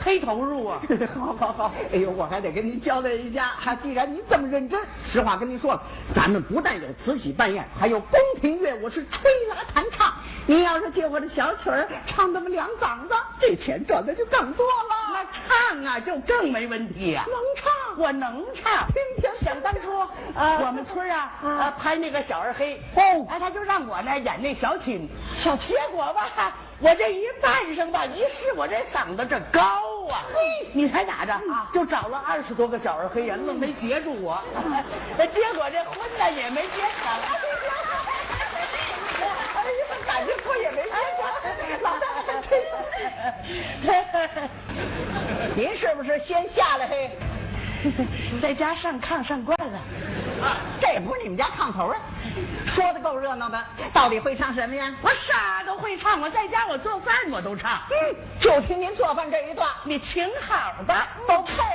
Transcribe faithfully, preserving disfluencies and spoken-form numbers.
忒投入啊。 好好好，哎呦，我还得跟你交代一下，哈，既然你这么认真，实话跟你说了，咱们不但有慈禧扮演，还有宫廷乐舞是吹拉弹唱。你要是借我的小曲儿唱那么两嗓子，这钱赚的就更多了。 那唱啊，就更没问题呀、啊。 能唱， 我能唱。 听听， 想当初， 啊， 我们村啊， 啊呃，拍那个小二黑， 哦， 哎，他就让我呢演那小琴， 小结果吧，我这一扮上吧，一试我这嗓子这高啊，嘿，你猜咋着啊？就找了二十多个小二黑人，愣没截住我，结果这婚呢也没结成。 哎呀，感觉我也没结成，老大真。您是不是先下来嘿？ 在家上炕上惯了， 这不是你们家炕头啊？说的够热闹的，到底会唱什么呀？ 我啥都会唱，我在家我做饭我都唱。 嗯，就听您做饭这一段， 你请好吧， 都配